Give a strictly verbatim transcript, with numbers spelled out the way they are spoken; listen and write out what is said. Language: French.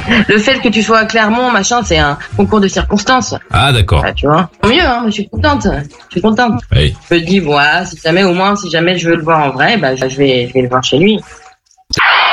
Le fait que tu sois à Clermont, machin, c'est un concours de circonstances. Ah, d'accord. Bah, tu vois. Tant mieux, hein, je suis contente. Je suis contente. Oui. Je me dis, voilà, si jamais, au moins, si jamais je veux le voir en vrai, bah, je vais, je vais le voir chez lui.